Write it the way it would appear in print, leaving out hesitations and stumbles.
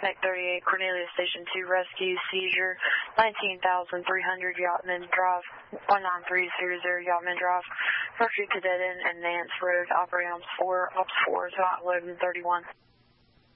Mech 38, Cornelius Station 2, rescue, seizure, 19,300 Yachtman Drive, 19300 Yachtman Drive, Mercury to dead end and Nance Road, operating Ops 4, 1131.